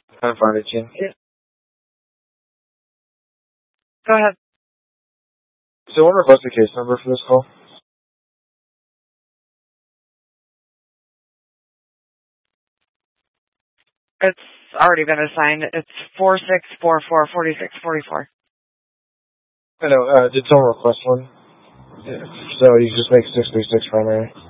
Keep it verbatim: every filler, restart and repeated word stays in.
I'm fine, Etienne. Yeah. Go ahead. So, what request the case number for this call? It's already been assigned. It's four six four four forty six forty four. I know. Uh, did someone request one? Yeah. So you just make six three six primary.